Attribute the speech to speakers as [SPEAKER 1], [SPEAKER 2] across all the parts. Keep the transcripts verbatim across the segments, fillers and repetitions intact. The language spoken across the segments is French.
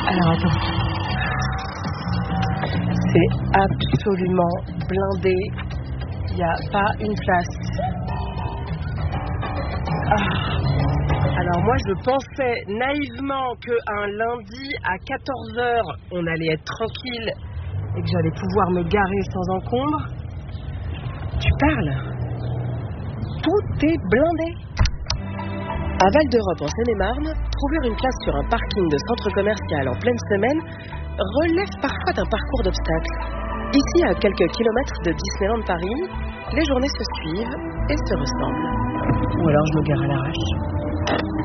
[SPEAKER 1] Alors attends. C'est absolument blindé. Il n'y a pas une place. Ah. Alors moi je pensais naïvement qu'un lundi à quatorze heures on allait être tranquille et que j'allais pouvoir me garer sans encombre. Tu parles? Tout est blindé. À Val d'Europe en Seine-et-Marne, trouver une place sur un parking de centre commercial en pleine semaine relève parfois d'un parcours d'obstacles. Ici, à quelques kilomètres de Disneyland Paris, les journées se suivent et se ressemblent. Ou alors je me gare à l'arrache. Ok ?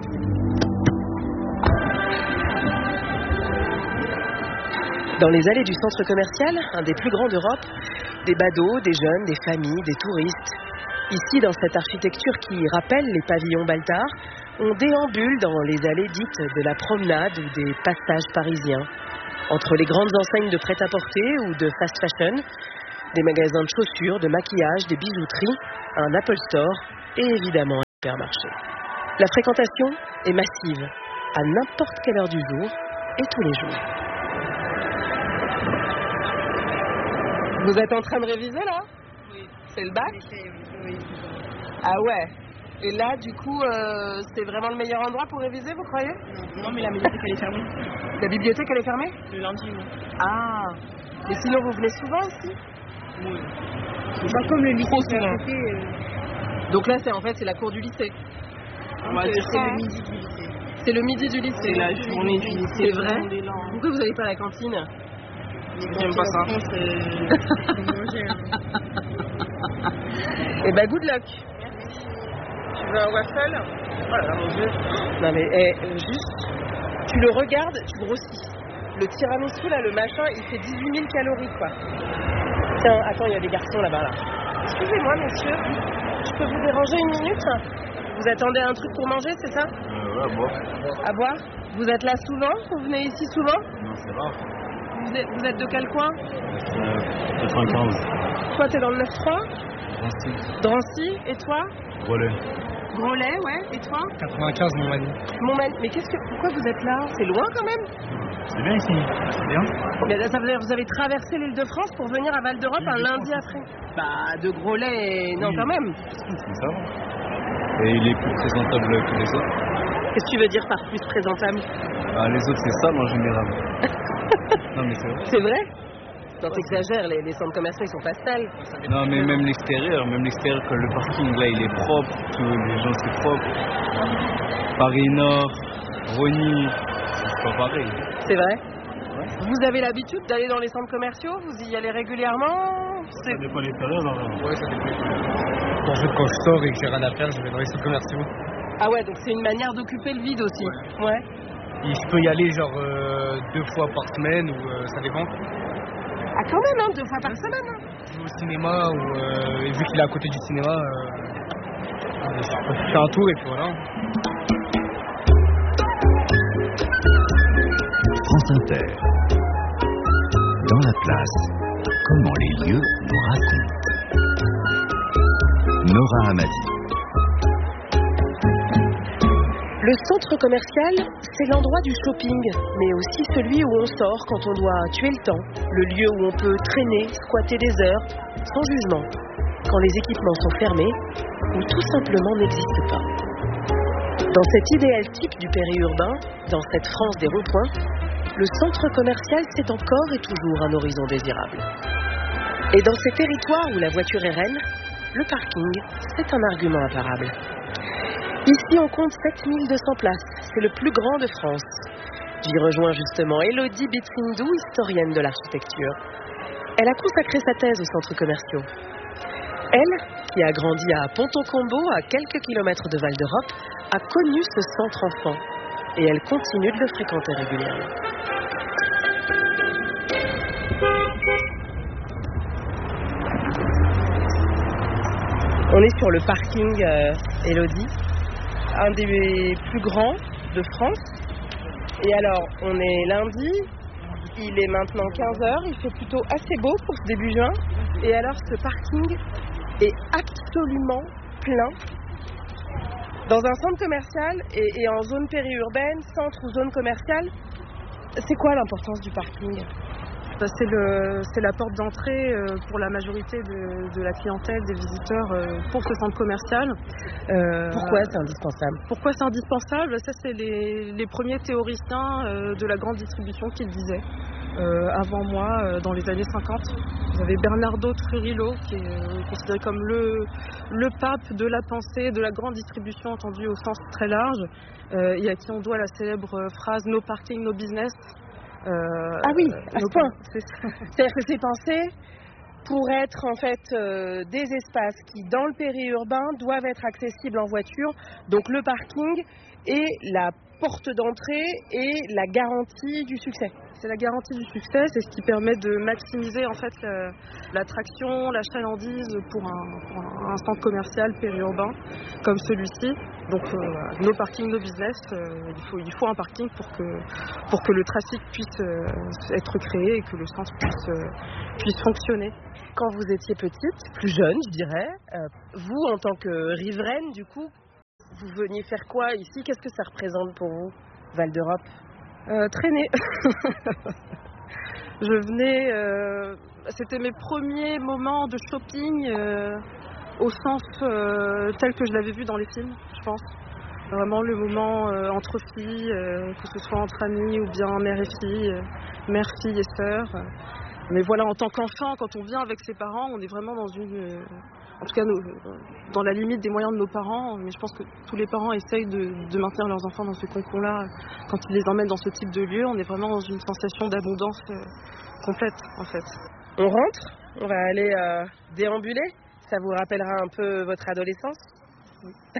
[SPEAKER 1] Dans les allées du centre commercial, un des plus grands d'Europe, des badauds, des jeunes, des familles, des touristes. Ici, dans cette architecture qui rappelle les pavillons Baltard, on déambule dans les allées dites de la promenade ou des passages parisiens. Entre les grandes enseignes de prêt-à-porter ou de fast fashion, des magasins de chaussures, de maquillage, des bijouteries, un Apple Store et évidemment un supermarché. La fréquentation est massive, à n'importe quelle heure du jour et tous les jours. Vous êtes en train de réviser là ?
[SPEAKER 2] Oui.
[SPEAKER 1] C'est le bac ?
[SPEAKER 2] Oui.
[SPEAKER 1] Ah ouais. Et là, du coup, euh, c'est vraiment le meilleur endroit pour réviser, vous croyez ?
[SPEAKER 2] Non, mais la bibliothèque, elle est fermée.
[SPEAKER 1] La bibliothèque, elle est fermée ?
[SPEAKER 2] Le lundi, oui.
[SPEAKER 1] Ah. Et sinon, vous venez souvent ici ?
[SPEAKER 2] Oui. Bah, comme le lycée, c'est à côté. Euh...
[SPEAKER 1] Donc là, c'est en fait, c'est la cour du lycée.
[SPEAKER 2] On va dire c'est le midi du lycée.
[SPEAKER 1] C'est le midi du lycée.
[SPEAKER 2] C'est la journée du lycée.
[SPEAKER 1] C'est vrai ? Pourquoi vous n'allez pas à la cantine ?
[SPEAKER 2] J'aime pas ça. France, euh, manger, hein.
[SPEAKER 1] Eh ben, good luck.
[SPEAKER 2] Tu veux un waffle ?
[SPEAKER 1] Oh là là, mon Dieu. Non mais, eh, juste, tu le regardes, tu grossis. Le tiramisu, là, le machin, il fait dix-huit mille calories, quoi. Tiens, attends, il y a des garçons là-bas, là. Excusez-moi, monsieur, je peux vous déranger une minute ? Vous attendez un truc pour manger, c'est ça ?
[SPEAKER 3] Euh, ouais, à boire.
[SPEAKER 1] À boire ? Vous êtes là souvent ? Vous venez ici souvent ?
[SPEAKER 3] Non, c'est rare.
[SPEAKER 1] Vous êtes, vous êtes de quel coin ?
[SPEAKER 3] Euh, quatre-vingt-quinze.
[SPEAKER 1] Toi, t'es dans le neuf trois ?
[SPEAKER 3] Drancy.
[SPEAKER 1] Drancy, et toi ?
[SPEAKER 3] Relais.
[SPEAKER 1] Groslay, ouais, et toi ?
[SPEAKER 3] quatre-vingt-quinze, mon mari.
[SPEAKER 1] Montmagny. Mais qu'est-ce que, pourquoi vous êtes là ? C'est loin quand même ?
[SPEAKER 3] C'est bien ici. C'est bien.
[SPEAKER 1] Mais là, ça veut dire que vous avez traversé l'île de France pour venir à Val d'Europe
[SPEAKER 3] Oui,
[SPEAKER 1] un
[SPEAKER 3] de
[SPEAKER 1] lundi
[SPEAKER 3] France.
[SPEAKER 1] après ? Bah, de Groslay, non
[SPEAKER 3] Oui.
[SPEAKER 1] quand même.
[SPEAKER 3] C'est ça. Et il est plus présentable que les autres.
[SPEAKER 1] Qu'est-ce que tu veux dire par plus présentable ?
[SPEAKER 3] Ah, les autres, c'est sale en général. Non, mais c'est vrai.
[SPEAKER 1] C'est vrai ? Non, t'exagères, les, les centres commerciaux, ils sont pas sales.
[SPEAKER 3] Non, mais même l'extérieur, même l'extérieur, quand le parking, là, il est propre. Tous les gens, c'est propre. Paris Nord, Rony, c'est pas pareil.
[SPEAKER 1] C'est vrai ? Vous avez l'habitude d'aller dans les centres commerciaux ? Vous y allez régulièrement ?
[SPEAKER 3] Ça dépend des périodes, hein.
[SPEAKER 4] Ouais, ça dépend. En fait, quand je sors et que j'ai rien à faire, je vais dans les centres commerciaux.
[SPEAKER 1] Ah ouais, donc c'est une manière d'occuper le vide aussi. Ouais. ouais.
[SPEAKER 4] Et je peux y aller genre euh, deux fois par semaine ou euh, ça dépend.
[SPEAKER 1] Ah quand même, hein, deux fois par semaine. Hein.
[SPEAKER 4] Je vais au cinéma ou euh, et vu qu'il est à côté du cinéma, euh, je fais un tour et puis voilà.
[SPEAKER 5] France Inter. Dans la place, comment les lieux nous racontent. Nora Hamadi.
[SPEAKER 1] Le centre commercial, c'est l'endroit du shopping, mais aussi celui où on sort quand on doit tuer le temps, le lieu où on peut traîner, squatter des heures, sans jugement, quand les équipements sont fermés ou tout simplement n'existent pas. Dans cet idéal type du périurbain, dans cette France des ronds-points, le centre commercial, c'est encore et toujours un horizon désirable. Et dans ces territoires où la voiture est reine, le parking, c'est un argument imparable. Ici, on compte sept mille deux cents places. C'est le plus grand de France. J'y rejoins justement Elodie Bitsindou, historienne de l'architecture. Elle a consacré sa thèse aux centres commerciaux. Elle, qui a grandi à Ponton-Combo, à quelques kilomètres de Val d'Europe, a connu ce centre enfant. Et elle continue de le fréquenter régulièrement. On est sur le parking euh, Elodie. Un des plus grands de France. Et alors, on est lundi, il est maintenant quinze heures, il fait plutôt assez beau pour ce début juin. Et alors, ce parking est absolument plein. Dans un centre commercial et, et en zone périurbaine, centre ou zone commerciale, c'est quoi l'importance du parking ?
[SPEAKER 2] C'est, le, c'est la porte d'entrée pour la majorité de, de la clientèle, des visiteurs pour ce centre commercial.
[SPEAKER 1] Euh, pourquoi c'est indispensable ?
[SPEAKER 2] Pourquoi c'est indispensable ? Ça, c'est les, les premiers théoriciens de la grande distribution qui le disaient. Euh, avant moi, euh, dans les années cinquante. Vous avez Bernardo Trujillo, qui est euh, considéré comme le, le pape de la pensée, de la grande distribution entendue au sens très large, euh, et à qui on doit la célèbre phrase « No parking, no business ».
[SPEAKER 1] Euh, ah oui, à ce point. C'est C'est-à-dire que c'est pensé pour être en fait euh, des espaces qui, dans le périurbain, doivent être accessibles en voiture. Donc le parking est la porte d'entrée et la garantie du succès.
[SPEAKER 2] C'est la garantie du succès, c'est ce qui permet de maximiser en fait le, l'attraction, la chalandise pour un, pour un centre commercial périurbain comme celui-ci. Donc euh, no parking, no business, euh, il, faut, il faut un parking pour que, pour que le trafic puisse euh, être créé et que le centre puisse, euh, puisse fonctionner.
[SPEAKER 1] Quand vous étiez petite, plus jeune je dirais, euh, vous en tant que riveraine du coup, vous veniez faire quoi ici ? Qu'est-ce que ça représente pour vous, Val d'Europe ?
[SPEAKER 2] Euh, traîner. Je venais, euh, c'était mes premiers moments de shopping euh, au sens euh, tel que je l'avais vu dans les films, je pense. Vraiment le moment euh, entre filles, euh, que ce soit entre amis ou bien mère et fille, euh, mère, fille et sœur. Mais voilà, en tant qu'enfant, quand on vient avec ses parents, on est vraiment dans une... Euh, en tout cas, nous, dans la limite des moyens de nos parents, mais je pense que tous les parents essayent de, de maintenir leurs enfants dans ce cocon-là. Quand ils les emmènent dans ce type de lieu, on est vraiment dans une sensation d'abondance euh, complète, en fait.
[SPEAKER 1] On rentre, on va aller euh, déambuler. Ça vous rappellera un peu votre adolescence ?
[SPEAKER 2] Oui.